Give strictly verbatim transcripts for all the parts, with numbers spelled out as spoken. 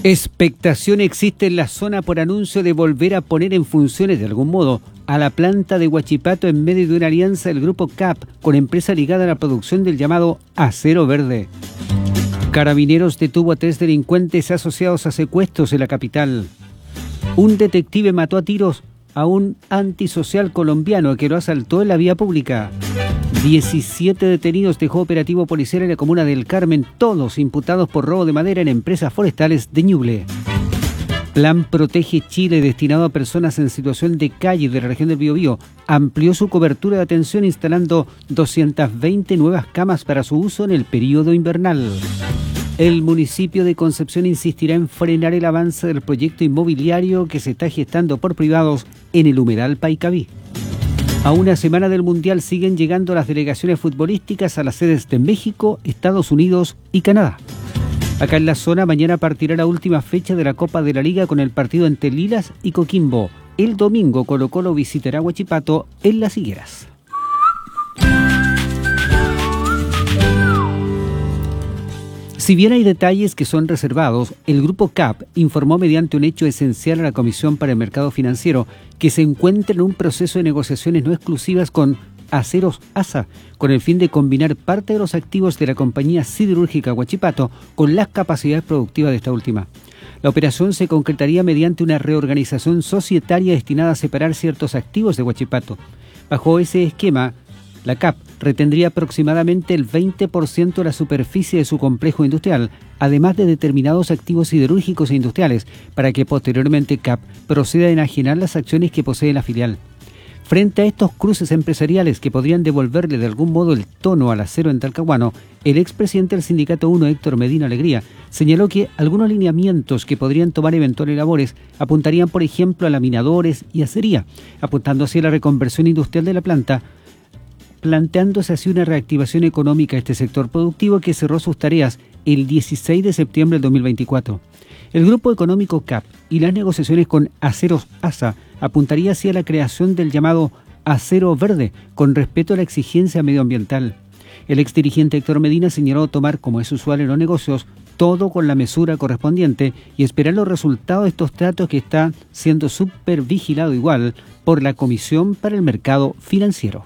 Expectación existe en la zona por anuncio de volver a poner en funciones de algún modo a la planta de Huachipato en medio de una alianza del grupo C A P con empresa ligada a la producción del llamado acero verde. Carabineros detuvo a tres delincuentes asociados a secuestros en la capital. Un detective mató a tiros a un antisocial colombiano que lo asaltó en la vía pública. diecisiete detenidos dejó operativo policial en la comuna del Carmen, todos imputados por robo de madera en empresas forestales de Ñuble. Plan Protege Chile, destinado a personas en situación de calle de la región del Biobío, amplió su cobertura de atención instalando doscientas veinte nuevas camas para su uso en el periodo invernal. El municipio de Concepción insistirá en frenar el avance del proyecto inmobiliario que se está gestando por privados en el humedal Paicaví. A una semana del Mundial siguen llegando las delegaciones futbolísticas a las sedes de México, Estados Unidos y Canadá. Acá en la zona mañana partirá la última fecha de la Copa de la Liga con el partido entre Lilas y Coquimbo. El domingo Colo-Colo visitará Huachipato en Las Higueras. Si bien hay detalles que son reservados, el Grupo C A P informó mediante un hecho esencial a la Comisión para el Mercado Financiero que se encuentra en un proceso de negociaciones no exclusivas con Aceros A S A, con el fin de combinar parte de los activos de la compañía siderúrgica Huachipato con las capacidades productivas de esta última. La operación se concretaría mediante una reorganización societaria destinada a separar ciertos activos de Huachipato. Bajo ese esquema, la C A P retendría aproximadamente el veinte por ciento de la superficie de su complejo industrial, además de determinados activos siderúrgicos e industriales, para que posteriormente C A P proceda a enajenar las acciones que posee la filial. Frente a estos cruces empresariales que podrían devolverle de algún modo el tono al acero en Talcahuano, el expresidente del Sindicato uno, Héctor Medina Alegría, señaló que algunos lineamientos que podrían tomar eventuales labores apuntarían, por ejemplo, a laminadores y acería, apuntando hacia la reconversión industrial de la planta, planteándose así una reactivación económica a este sector productivo que cerró sus tareas el dieciséis de septiembre del dos mil veinticuatro. El grupo económico C A P y las negociaciones con Aceros A S A apuntaría hacia la creación del llamado acero verde, con respeto a la exigencia medioambiental. El exdirigente Héctor Medina señaló tomar, como es usual en los negocios, todo con la mesura correspondiente y esperar los resultados de estos tratos que están siendo supervigilado igual por la Comisión para el Mercado Financiero.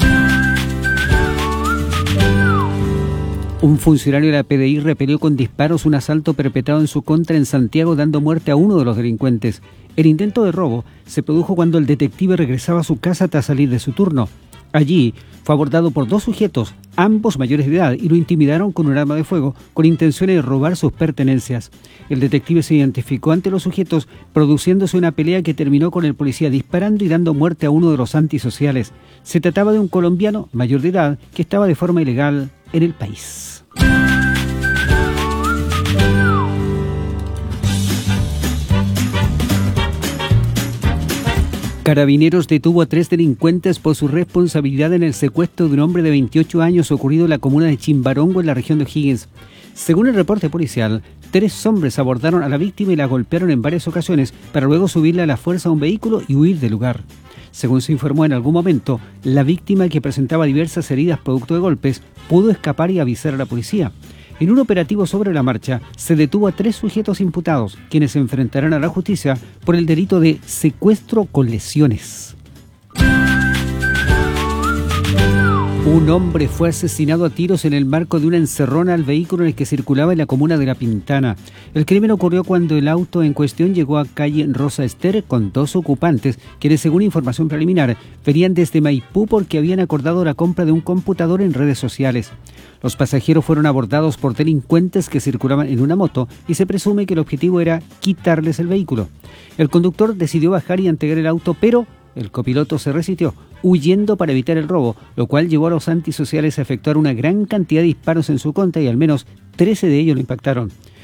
Un funcionario de la P D I repelió con disparos un asalto perpetrado en su contra en Santiago, dando muerte a uno de los delincuentes. El intento de robo se produjo cuando el detective regresaba a su casa tras salir de su turno. Allí fue abordado por dos sujetos, ambos mayores de edad, y lo intimidaron con un arma de fuego con intenciones de robar sus pertenencias. El detective se identificó ante los sujetos, produciéndose una pelea que terminó con el policía disparando y dando muerte a uno de los antisociales. Se trataba de un colombiano mayor de edad que estaba de forma ilegal en el país. Carabineros detuvo a tres delincuentes por su responsabilidad en el secuestro de un hombre de veintiocho años ocurrido en la comuna de Chimbarongo, en la región de O'Higgins. Según el reporte policial, tres hombres abordaron a la víctima y la golpearon en varias ocasiones para luego subirla a la fuerza a un vehículo y huir del lugar. Según se informó en algún momento, la víctima, que presentaba diversas heridas producto de golpes, pudo escapar y avisar a la policía. En un operativo sobre la marcha, se detuvo a tres sujetos imputados, quienes se enfrentarán a la justicia por el delito de secuestro con lesiones. Un hombre fue asesinado a tiros en el marco de una encerrona al vehículo en el que circulaba en la comuna de La Pintana. El crimen ocurrió cuando el auto en cuestión llegó a calle Rosa Ester con dos ocupantes, quienes, según información preliminar, venían desde Maipú porque habían acordado la compra de un computador en redes sociales. Los pasajeros fueron abordados por delincuentes que circulaban en una moto y se presume que el objetivo era quitarles el vehículo. El conductor decidió bajar y entregar el auto, pero el copiloto se resistió, huyendo para evitar el robo, lo cual llevó a los antisociales a efectuar una gran cantidad de disparos en su contra y al menos trece de ellos lo impactaron.